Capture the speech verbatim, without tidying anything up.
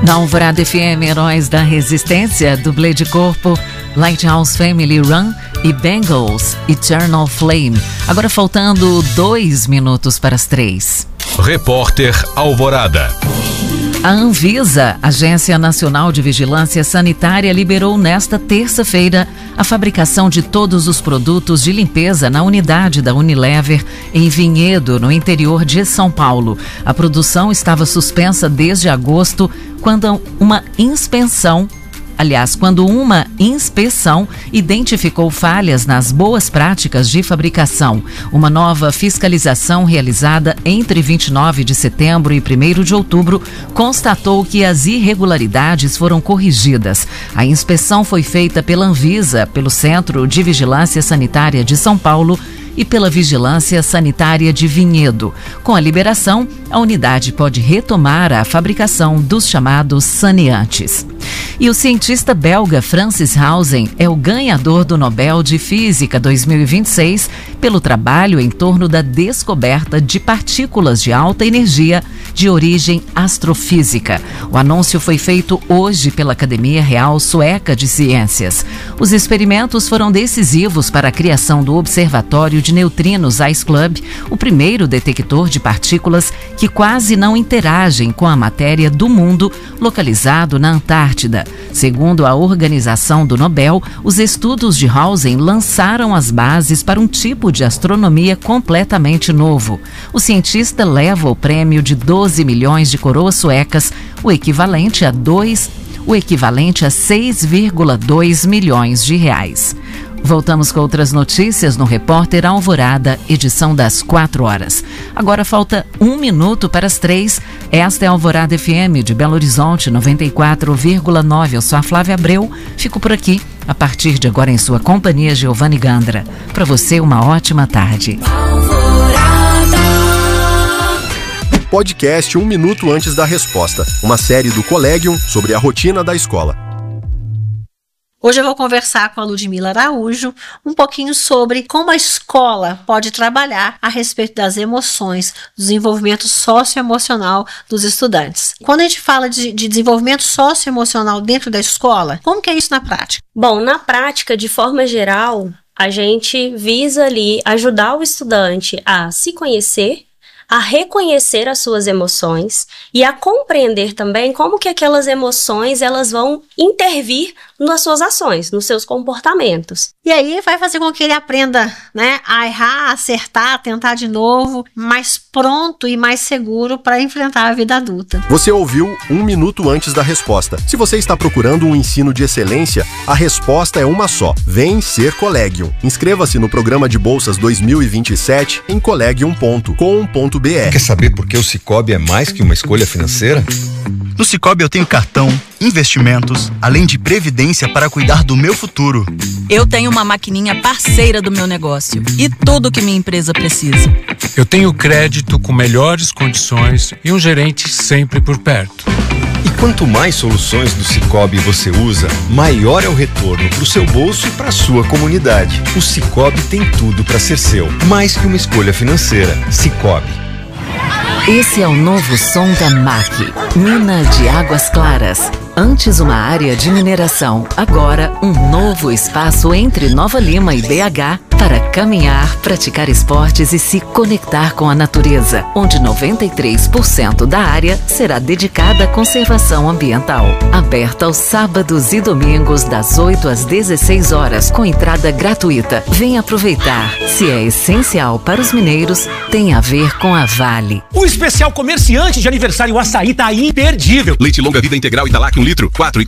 Na Alvorada F M, Heróis da Resistência, dublê de corpo, Lighthouse Family Run e Bengals, Eternal Flame. Agora faltando dois minutos para as três. Repórter Alvorada. A Anvisa, Agência Nacional de Vigilância Sanitária, liberou nesta terça-feira a fabricação de todos os produtos de limpeza na unidade da Unilever em Vinhedo, no interior de São Paulo. A produção estava suspensa desde agosto, quando uma inspeção Aliás, quando uma inspeção identificou falhas nas boas práticas de fabricação. Uma nova fiscalização realizada entre vinte e nove de setembro e primeiro de outubro constatou que as irregularidades foram corrigidas. A inspeção foi feita pela Anvisa, pelo Centro de Vigilância Sanitária de São Paulo e pela Vigilância Sanitária de Vinhedo. Com a liberação, a unidade pode retomar a fabricação dos chamados saneantes. E o cientista belga Francis Hausen é o ganhador do Nobel de Física dois mil e vinte e seis pelo trabalho em torno da descoberta de partículas de alta energia de origem astrofísica. O anúncio foi feito hoje pela Academia Real Sueca de Ciências. Os experimentos foram decisivos para a criação do Observatório de Neutrinos Ice Club, o primeiro detector de partículas que quase não interagem com a matéria do mundo, localizado na Antártida. Segundo a organização do Nobel, os estudos de Hausen lançaram as bases para um tipo de astronomia completamente novo. O cientista leva o prêmio de doze milhões de coroas suecas, o equivalente a dois, o equivalente a seis vírgula dois milhões de reais. Voltamos com outras notícias no Repórter Alvorada, edição das quatro horas. Agora falta um minuto para as três. Esta é a Alvorada F M de Belo Horizonte, noventa e quatro vírgula nove. Eu sou a Flávia Abreu. Fico por aqui, a partir de agora em sua companhia, Giovanni Gandra. Para você, uma ótima tarde. Podcast Um Minuto Antes da Resposta. Uma série do Collegium sobre a rotina da escola. Hoje eu vou conversar com a Ludmila Araújo um pouquinho sobre como a escola pode trabalhar a respeito das emoções, do desenvolvimento socioemocional dos estudantes. Quando a gente fala de, de desenvolvimento socioemocional dentro da escola, como que é isso na prática? Bom, na prática, de forma geral, a gente visa ali ajudar o estudante a se conhecer, a reconhecer as suas emoções e a compreender também como que aquelas emoções elas vão intervir nas suas ações, nos seus comportamentos. E aí vai fazer com que ele aprenda, né, a errar, acertar, tentar de novo, mais pronto e mais seguro para enfrentar a vida adulta. Você ouviu Um Minuto Antes da Resposta. Se você está procurando um ensino de excelência, a resposta é uma só. Vem ser Collegium. Inscreva-se no programa de bolsas dois mil e vinte e sete em collegium ponto com ponto b r. Quer saber por que o Sicoob é mais que uma escolha financeira? No Sicoob eu tenho cartão, investimentos, além de previdência para cuidar do meu futuro. Eu tenho uma maquininha parceira do meu negócio e tudo que minha empresa precisa. Eu tenho crédito com melhores condições e um gerente sempre por perto. E quanto mais soluções do Sicoob você usa, maior é o retorno para o seu bolso e para a sua comunidade. O Sicoob tem tudo para ser seu, mais que uma escolha financeira. Sicoob. Esse é o novo som da M A C, Mina de Águas Claras. Antes uma área de mineração, agora um novo espaço entre Nova Lima e B H para caminhar, praticar esportes e se conectar com a natureza, onde noventa e três por cento da área será dedicada à conservação ambiental. Aberta aos sábados e domingos das oito às dezesseis horas, com entrada gratuita. Venha aproveitar. Se é essencial para os mineiros, tem a ver com a Vale. O especial comerciante de aniversário Açaí tá imperdível. Leite longa vida integral Italac um litro, quatro e